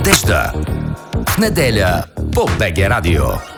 Надежда. В неделя по БГ Радио.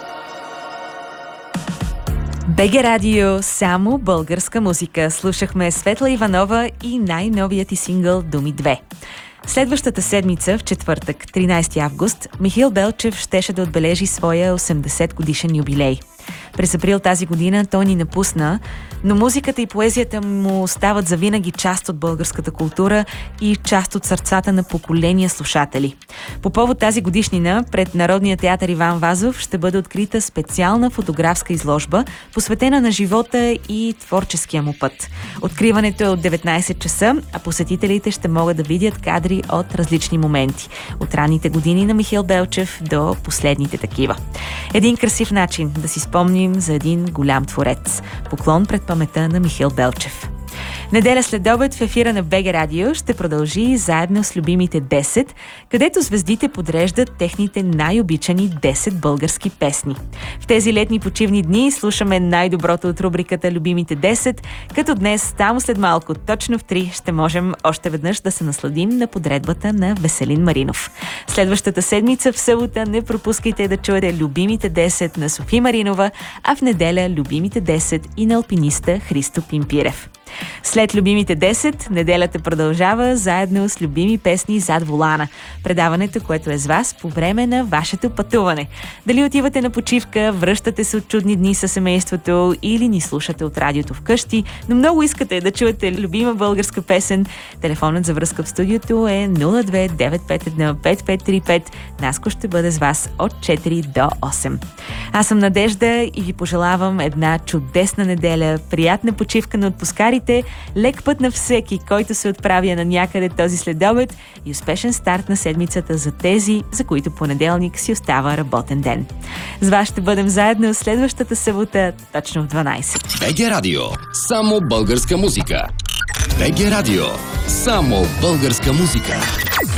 БГ Радио, само българска музика. Слушахме Светла Иванова и най-новият и сингъл «Думи 2». Следващата седмица, в четвъртък, 13 август, Михаил Белчев щеше да отбележи своя 80-годишен юбилей. През април тази година той ни напусна, но музиката и поезията му остават завинаги част от българската култура и част от сърцата на поколения слушатели. По повод тази годишнина пред Народния театър Иван Вазов ще бъде открита специална фотографска изложба, посветена на живота и творческия му път. Откриването е от 19 часа, а посетителите ще могат да видят кадри от различни моменти. От ранните години на Михаил Белчев до последните такива. Един красив начин да си спомним за един голям творец. Поклон пред паметта на Михаил Белчев. Неделя след обед в ефира на БГ Радио ще продължи заедно с любимите 10, където звездите подреждат техните най-обичани 10 български песни. В тези летни почивни дни слушаме най-доброто от рубриката Любимите 10, като днес, само след малко, точно в 3, ще можем още веднъж да се насладим на подредбата на Веселин Маринов. Следващата седмица в събота не пропускайте да чуете Любимите 10 на Софи Маринова, а в неделя Любимите 10 и на алпиниста Христо Пимпирев. След Любимите 10, неделята продължава заедно с любими песни зад волана. Предаването, което е с вас по време на вашето пътуване. Дали отивате на почивка, връщате се от чудни дни със семейството или ни слушате от радиото вкъщи, но много искате да чуете любима българска песен, телефонът за връзка в студиото е 02 951 5535. Наско ще бъде с вас от 4 до 8. Аз съм Надежда и ви пожелавам една чудесна неделя, приятна почивка на отпускарите, лек път на всеки, който се отправя на някъде този следобед и успешен старт на седмицата за тези, за които понеделник си остава работен ден. С вас ще бъдем заедно следващата събота, точно в 12. БГ Радио. Само българска музика. БГ Радио. Само българска музика.